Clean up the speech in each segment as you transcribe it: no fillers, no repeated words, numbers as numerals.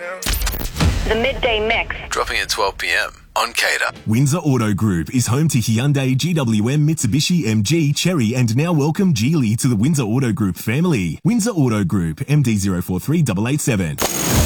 The Midday Mix. Dropping at 12 p.m. on Cater. Windsor Auto Group is home to Hyundai, GWM, Mitsubishi, MG, Chery, and now welcome Geely to the Windsor Auto Group family. Windsor Auto Group, MD043887.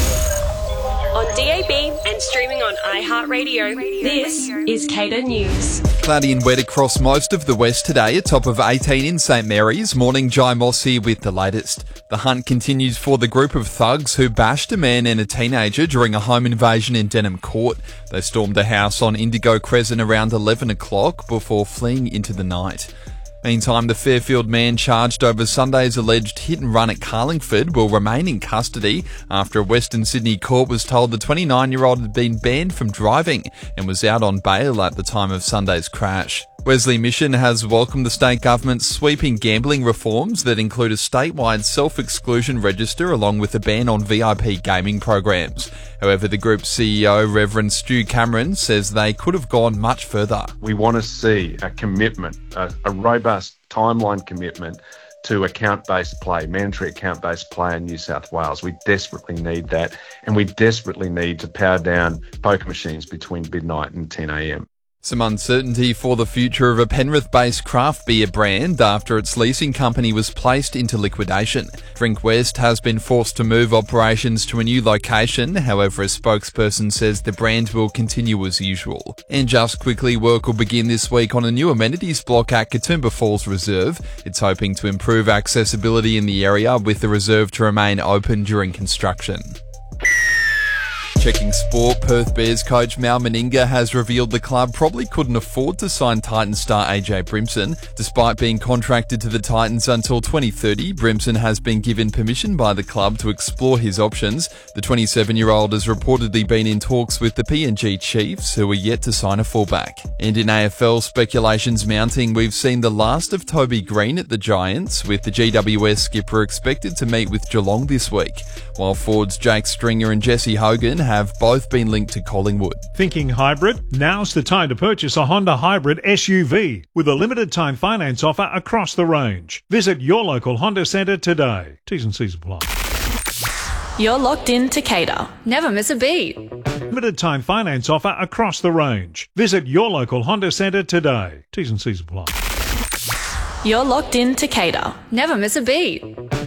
On DAB and streaming on iHeartRadio, this is Cater News. Cloudy and wet across most of the west today, a top of 18 in St Mary's. Morning, Jai Moss here with the latest. The hunt continues for the group of thugs who bashed a man and a teenager during a home invasion in Denham Court. They stormed a house on Indigo Crescent around 11 o'clock before fleeing into the night. Meantime, the Fairfield man charged over Sunday's alleged hit and run at Carlingford will remain in custody after a Western Sydney court was told the 29-year-old had been banned from driving and was out on bail at the time of Sunday's crash. Wesley Mission has welcomed the state government's sweeping gambling reforms that include a statewide self-exclusion register along with a ban on VIP gaming programs. However, the group's CEO, Reverend Stu Cameron, says they could have gone much further. We want to see a commitment, a robust timeline commitment to account-based play, mandatory account-based play in New South Wales. We desperately need that, and we desperately need to power down poker machines between midnight and 10 a.m. Some uncertainty for the future of a Penrith-based craft beer brand after its leasing company was placed into liquidation. Drink West has been forced to move operations to a new location. However, a spokesperson says the brand will continue as usual. And just quickly, work will begin this week on a new amenities block at Katoomba Falls Reserve. It's hoping to improve accessibility in the area, with the reserve to remain open during construction. Checking sport, Perth Bears coach Mal Meninga has revealed the club probably couldn't afford to sign Titans star AJ Brimson. Despite being contracted to the Titans until 2030, Brimson has been given permission by the club to explore his options. The 27-year-old has reportedly been in talks with the PNG Chiefs, who are yet to sign a fullback. And in AFL, speculations mounting, we've seen the last of Toby Green at the Giants, with the GWS skipper expected to meet with Geelong this week, while forwards Jake Stringer and Jesse Hogan have both been linked to Collingwood. Thinking hybrid? Now's the time to purchase a Honda Hybrid SUV with a limited time finance offer across the range. Visit your local Honda Centre today. T's and C's apply. You're locked in to Cater. Never miss a beat. Limited time finance offer across the range. Visit your local Honda Centre today. T's and C's apply. You're locked in to Cater. Never miss a beat.